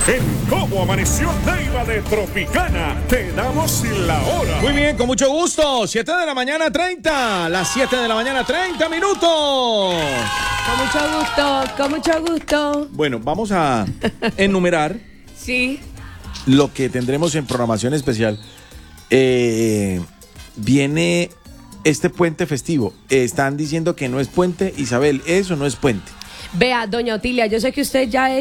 En Cómo Amaneció Neiva de Tropicana, te damos la hora. Muy bien, con mucho gusto. 7 de la mañana 30. Las 7 de la mañana 30 minutos. Con mucho gusto, con mucho gusto. Bueno, vamos a enumerar Sí. lo que tendremos en programación especial. Viene este puente festivo. Están diciendo que no es puente. Isabel, eso no es puente. Vea, doña Otilia, yo sé que usted ya